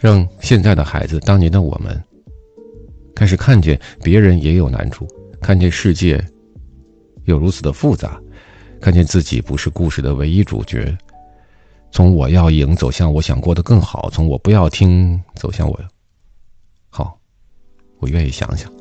让现在的孩子，当年的我们，开始看见别人也有难处，看见世界有如此的复杂，看见自己不是故事的唯一主角，从我要赢走向我想过得更好，从我不要听走向我好，我愿意想想。